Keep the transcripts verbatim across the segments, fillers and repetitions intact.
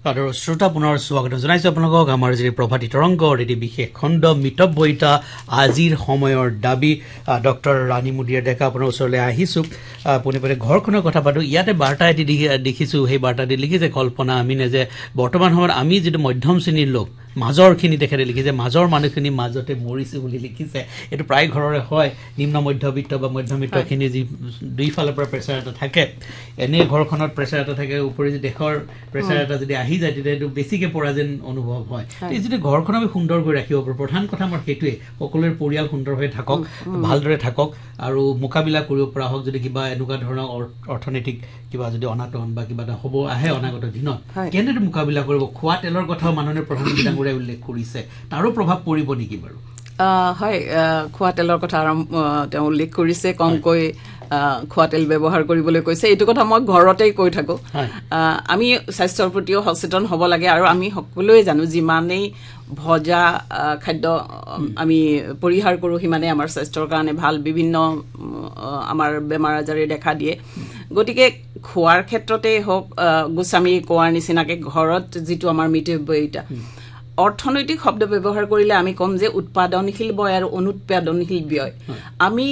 আৰু শ্ৰোতা পুনৰ স্বাগত জনাইছো আপোনালোকক আমাৰ যি প্ৰভাতী তৰংগ এটি বিশেষ খণ্ড মিতব্যয়িতা আজিৰ সময়ৰ দাবী ডক্টৰ ৰাণী মুদিয়া ডেকা আপোনাৰ ওচৰলৈ আহিছো পুনে পুনে ঘৰখনৰ কথা পাতো ইয়াতে বাৰ্তা এটি দেখিছো সেই বাৰ্তাটি লিখিছে কল্পনা আমিনে যে বৰ্তমান সময়ত আমি যেটো মধ্যম শ্ৰেণীৰ লোক মাজৰখিনি তেখেতে লিখিছে মাজৰ মানুহখিনি মাজতে মৰিছে বুলি লিখিছে এটো প্ৰায় ঘৰৰে হয় নিম্ন মধ্যবিত্ত বা মধ্যবিত্তখিনি যি দুই ফালৰ পৰা প্ৰেছাৰ এটা থাকে এনে ঘৰখনত প্ৰেছাৰ এটা থাকে উপৰি যে দেশৰ প্ৰেছাৰ এটা যদি আহি যায় তেতিয়া এটো বেছিকে পৰা যেন অনুভৱ হয় এই যদি ঘৰখন আমি সুন্দৰ কৰি ৰাখিব পাৰো প্ৰধান কথা মোৰ হেতুৱে সকলোৰে পৰিয়াল সুন্দৰ হৈ থাকক ভালদৰে থাকক আৰু মোকাবিলা কৰিব পৰা হওক যদি কিবা এনেকুৱা ধৰণৰ অৰ্থনৈতিক কিবা যদি অনাটন বা কিবা এটা হ'ব আহে অনাগত দিনত কেনেদৰে মোকাবিলা কৰিব খোৱা তেলৰ কথা মাননীয় প্ৰধানমন্ত্ৰী উল্লেখ কৰিছে তাৰো প্ৰভাৱ পৰিব নেকি বাৰু হয় খোৱা তেলৰ কথা তেওঁ উল্লেখ কৰিছে কমকৈ খোৱা তেল ব্যৱহাৰ কৰিবলৈ কৈছে এইটো কথা মই ঘৰতেই কৈ থাকো আমি স্বাস্থ্যৰ প্ৰতিও সচেতন হ'ব লাগে আৰু আমি সকলোৱে জানো যিমানেই ভজা খাদ্য আমি পৰিহাৰ কৰো সিমানে আমাৰ স্বাস্থ্যৰ কাৰণে ভাল বিভিন্ন আমাৰ বেমাৰ আজাৰে দেখা দিয়ে গতিকে খোৱাৰ ক্ষেত্ৰতে হওক গোস্বামী কোৱাৰ নিচিনাকে ঘৰত যিটো আমাৰ মিতব্যয়িতা অৰ্থনৈতিক শব্দ ব্যৱহাৰ কৰিলে আমি কম যে উৎপাদনশীল ব্যয় আৰু অনুৎপাদনশীল ব্যয় আমি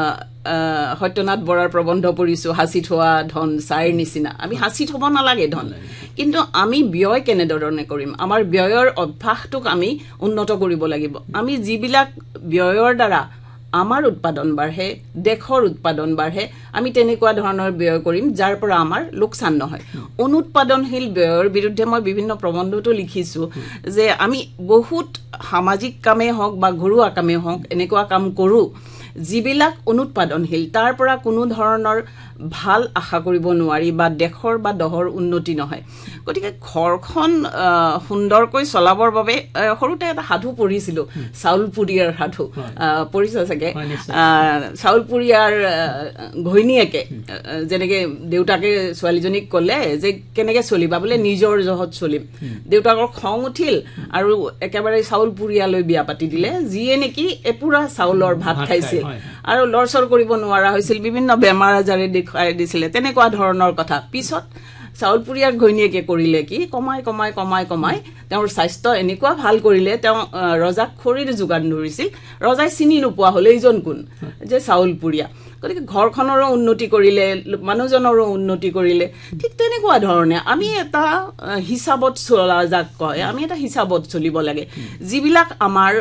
সত্যনাথ বৰাৰ প্ৰবন্ধ পঢ়িছো হাসি থোৱা ধন চাইৰ নিচিনা আমি হাসি থব নালাগে ধন কিন্তু আমি ব্যয় কেনেদৰে কৰিম আমাৰ ব্যয়ৰ অভ্যাসটোক আমি উন্নত কৰিব লাগিব আমি যিবিলাক ব্যয়ৰ দ্বাৰা আমাৰ উৎপাদন বাঢ়ে দেশৰ উৎপাদন বাঢ়ে আমি তেনেকুৱা ধৰণৰ ব্যয় কৰিম যাৰ পৰা আমাৰ লোকসান নহয় অনুৎপাদনশীল ব্যয়ৰ বিৰুদ্ধে মই বিভিন্ন প্ৰবন্ধটো লিখিছো যে আমি বহুত সামাজিক কামে হওক বা ঘৰুৱা কামে হওক এনেকুৱা কাম কৰো যিবিলাক অনুৎপাদনশীল তাৰ পৰা কোনো ধৰণৰ ভাল আশা কৰিব নোৱাৰি বা দেশৰ বা দহৰ উন্নতি নহয় গতিকে ঘৰখন সুন্দৰকৈ চলাবৰ বাবে সৰুতে এটা সাধু পঢ়িছিলো চাউলপুৰীয়াৰ সাধু পঢ়িছে চাগে চাউলপুৰীয়াৰ ঘৈণীয়েকে যেনেকে দেউতাকে ছোৱালীজনীক ক'লে যে কেনেকে চলিবা বোলে নিজৰ জহত চলিম দেউতাকৰ খং উঠিল আৰু একেবাৰে চাউলপুৰীয়ালৈ বিয়া পাতি দিলে যিয়ে নেকি এপুৰা চাউলৰ ভাত খাইছিল আৰু লৰচৰ কৰিব নোৱাৰা হৈছিল বিভিন্ন বেমাৰ আজাৰে দেখাই দিছিলে তেনেকুৱা ধৰণৰ কথা পিছত চাউলপুৰীয়াৰ ঘৈণীয়েকে কৰিলে কি কমাই কমাই কমাই কমাই তেওঁৰ স্বাস্থ্য এনেকুৱা ভাল কৰিলে তেওঁ ৰজাক খৰিৰ যোগান ধৰিছিল ৰজাই চিনি নোপোৱা হলে এইজন কোন যে চাউলপুৰীয়া গতিকে ঘৰখনৰো উন্নতি কৰিলে মানুহজনৰো উন্নতি কৰিলে ঠিক তেনেকুৱা ধৰণে আমি এটা হিচাপত চলা যাক কয় আমি এটা হিচাপত চলিব লাগে যিবিলাক আমাৰ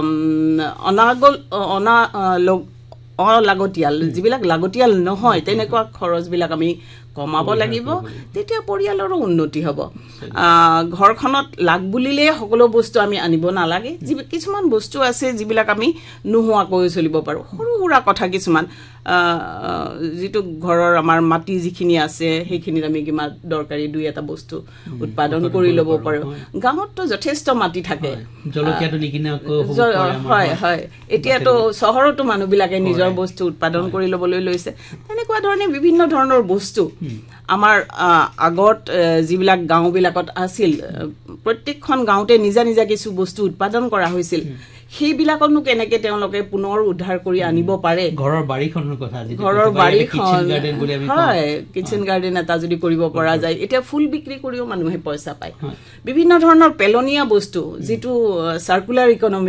অনাগল অনা অলাগতিয়াল যিবিলাক লাগতিয়াল নহয় তেনেকুৱা খৰচবিলাক আমি কমাব লাগিব তেতিয়া পৰিয়ালৰো উন্নতি হ'ব ঘৰখনত লাগ বুলিলে সকলো বস্তু আমি আনিব নালাগে কিছুমান বস্তু আছে যিবিলাক আমি নোহোৱাকৈ চলিব পাৰো সৰু সুৰা কথা কিছুমান যিটো ঘৰৰ আমাৰ মাটি যিখিনি আছে সেইখিনিত আমি কিমান দৰকাৰী দুই এটা বস্তু উৎপাদন কৰি ল'ব পাৰো গাঁৱততো যথেষ্ট মাটি থাকে জলকীয়াটো নিকিনে হয় হয় এতিয়াতো চহৰতো মানুহবিলাকে নিজৰ বস্তু উৎপাদন কৰি ল'বলৈ লৈছে তেনেকুৱা ধৰণে বিভিন্ন ধৰণৰ বস্তু আমাৰ আগত যিবিলাক গাঁওবিলাকত আছিল প্ৰত্যেকখন গাঁওতে নিজা নিজা কিছু বস্তু উৎপাদন কৰা হৈছিল সেইবিলাকনো কেনেকে তেওঁলোকে পুনৰ উদ্ধাৰ কৰি আনিব পাৰে ঘৰৰ বাৰীখনৰ কথা ঘৰৰ বাৰীখন হয় কিচেন গাৰ্ডেন এটা যদি কৰিব পৰা যায় এতিয়া ফুল বিক্ৰী কৰিও মানুহে পইচা পায় বিভিন্ন ধৰণৰ পেলনীয়া বস্তু যিটো চাৰ্কুলাৰ ইকনমি